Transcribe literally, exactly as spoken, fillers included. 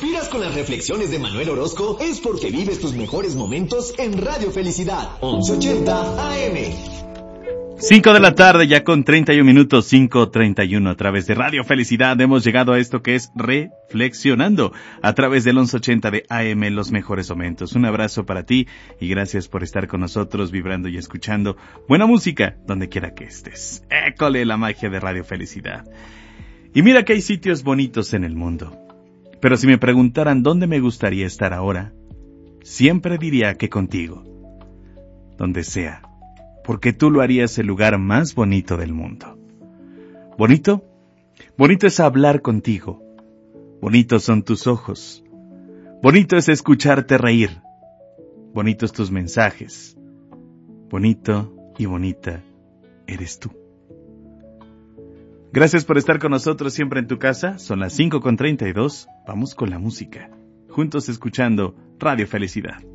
suspiras con las reflexiones de Manuel Orozco, es porque vives tus mejores momentos en Radio Felicidad, once ochenta A M. cinco de la tarde, ya con treinta y un minutos, cinco treinta y uno, a través de Radio Felicidad hemos llegado a esto que es Reflexionando, a través del once ochenta de A M, los mejores momentos. Un abrazo para ti y gracias por estar con nosotros, vibrando y escuchando buena música, donde quiera que estés. École la magia de Radio Felicidad. Y mira que hay sitios bonitos en el mundo, pero si me preguntaran dónde me gustaría estar ahora, siempre diría que contigo, donde sea, porque tú lo harías el lugar más bonito del mundo. ¿Bonito? Bonito es hablar contigo. Bonitos son tus ojos. Bonito es escucharte reír. Bonitos tus mensajes. Bonito y bonita eres tú. Gracias por estar con nosotros siempre en tu casa. Son las cinco con treinta y dos. Vamos con la música. Juntos escuchando Radio Felicidad.